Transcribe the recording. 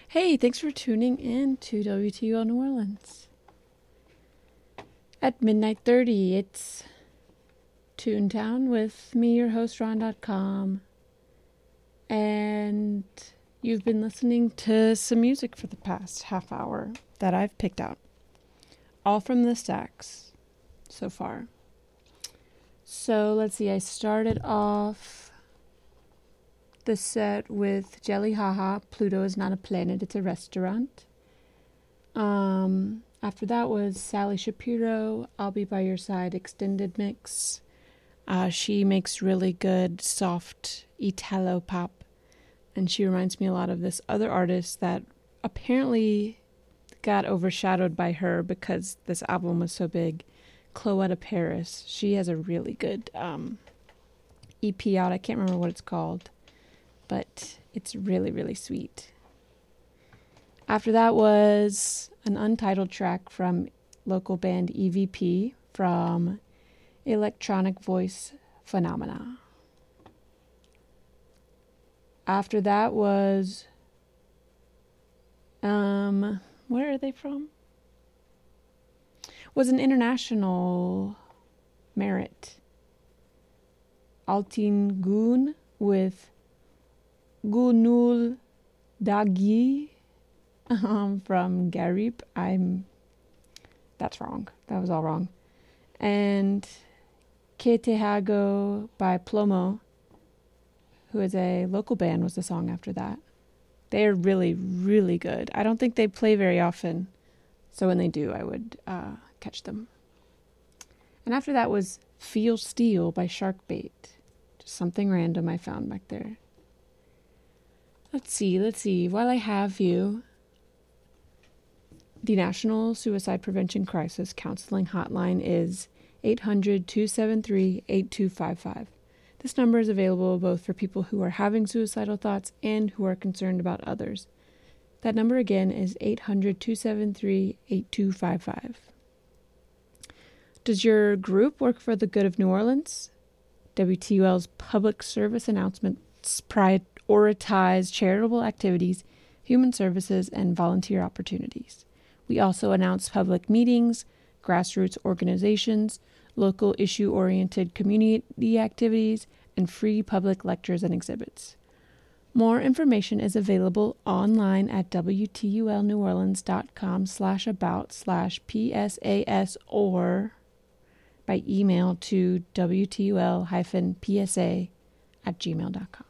Hey, thanks for tuning in to WTUL New Orleans. At midnight 30, it's Toontown with me, your host, Ron.com. And you've been listening to some music for the past half hour that I've picked out. All from the stacks so far. So let's see, I started off the set with Jelly Haha, Pluto is not a planet, it's a restaurant. After that was Sally Shapiro, I'll Be By Your Side extended mix. She makes really good soft Italo pop, and she reminds me a lot of this other artist that apparently got overshadowed by her because this album was so big, Cloetta Paris. She has a really good EP out. I can't remember what it's called, but it's really, really sweet. After that was an untitled track from local band EVP from Electronic Voice Phenomena. After that was, where are they from? Was an international merit. Altin Gun with Gunul Dagi from Garib. That's wrong. That was all wrong. And Que Te Hago by Plomo, who is a local band, was the song after that. They're really, really good. I don't think they play very often, so when they do, I would catch them. And after that was Feel Steel by Sharkbait. Just something random I found back there. Let's see. While I have you, the National Suicide Prevention Crisis Counseling Hotline is 800-273-8255. This number is available both for people who are having suicidal thoughts and who are concerned about others. That number again is 800-273-8255. Does your group work for the good of New Orleans? WTUL's public service announcements prioritize charitable activities, human services, and volunteer opportunities. We also announce public meetings, grassroots organizations, local issue-oriented community activities, and free public lectures and exhibits. More information is available online at WTULNewOrleans.com/about/PSAS or by email to WTUL-PSA@gmail.com.